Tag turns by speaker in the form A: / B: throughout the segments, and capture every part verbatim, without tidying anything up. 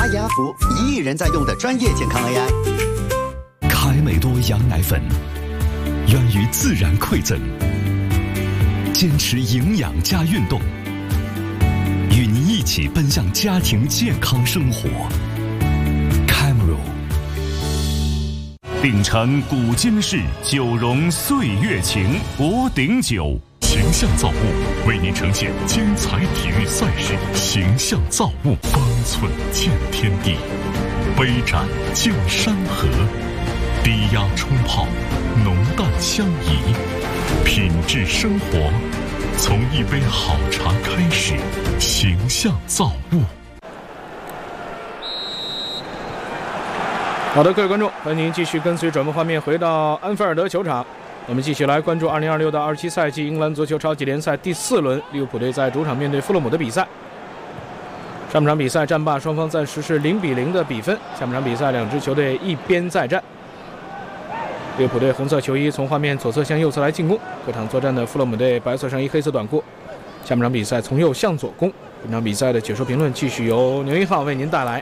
A: 雅福，一亿人在用的专业健康 A I。
B: 凯美多羊奶粉，源于自然馈赠，坚持营养加运动，与您一起奔向家庭健康生活。Camero。
C: 秉承古今式，酒容岁月情，博鼎酒。形象造物为您呈现精彩体育赛事，形象造物，方寸见天地，杯盏见山河，低压冲泡，浓淡相宜，品质生活，从一杯好茶开始，形象造物。
D: 好的，各位观众，欢迎您继续跟随转播画面回到安菲尔德球场。我们继续来关注二零二六到二十七赛季英格兰足球超级联赛第四轮，利物浦队在主场面对富勒姆的比赛。上半场比赛战罢双方暂时是零比零的比分。下半场比赛两支球队一边再战。利物浦队红色球衣从画面左侧向右侧来进攻，客场作战的富勒姆队白色上衣黑色短裤。下半场比赛从右向左攻。本场比赛的解说评论继续由牛一号为您带来。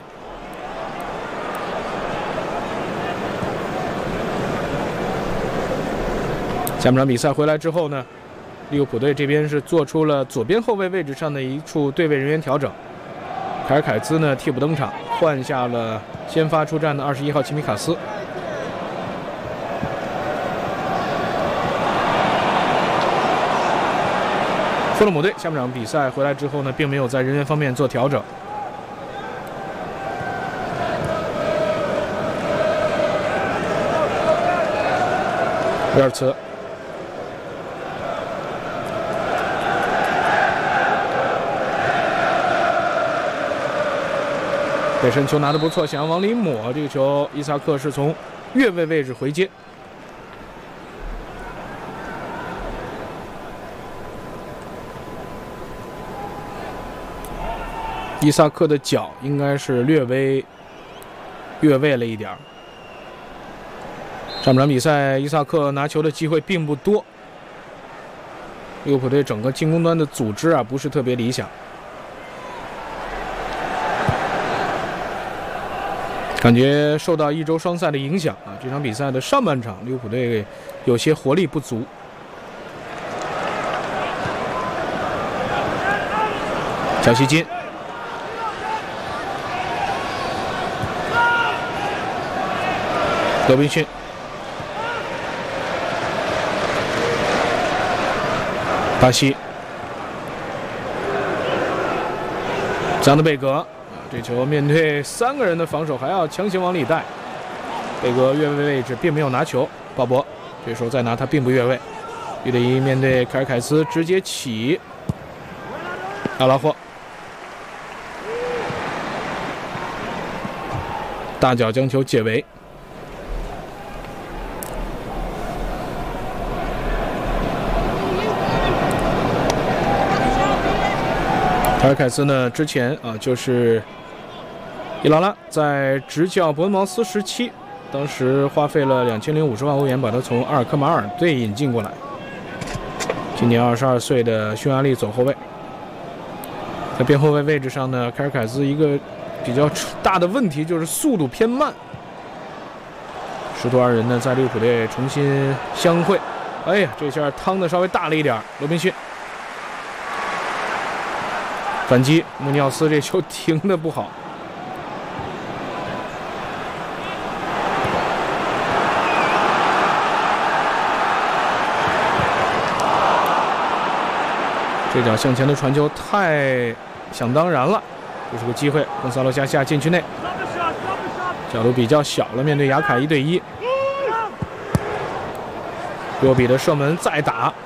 D: 下半场比赛回来之后呢，利物浦队这边是做出了左边后卫位置上的一处对位人员调整。凯尔凯兹呢替补登场，换下了先发出战的二十一号齐米卡斯。富勒姆队下半场比赛回来之后呢，并没有在人员方面做调整。威尔茨。背身球拿得不错，想要往里抹，这个球伊萨克是从越位位置回接。伊萨克的脚应该是略微越位了一点。上半场比赛，伊萨克拿球的机会并不多，利物浦队整个进攻端的组织啊不是特别理想。感觉受到一周双赛的影响啊，这场比赛的上半场利物浦队有些活力不足。小西金，罗宾逊，巴西，张德贝格。这球面对三个人的防守，还要强行往里带。贝格越位位置并没有拿球，鲍勃这时候再拿他并不越位。一对一面对凯尔凯斯，直接起。阿拉霍，大脚将球解围。凯尔凯斯呢，之前啊就是伊劳拉在执教伯恩茅斯时期，当时花费了两千零五十万欧元把他从阿尔克马尔队引进过来。今年二十二岁的匈牙利左后卫，在边后卫位置上呢，凯尔凯斯一个比较大的问题就是速度偏慢。师徒二人呢在利物浦队重新相会，哎呀，这下趟的稍微大了一点。罗宾逊反击，穆尼奥斯这球停的不好。这脚向前的传球太想当然了，这是个机会。贡萨洛加西亚禁区内，角度比较小了，面对雅凯一对一。尤比的射门再打，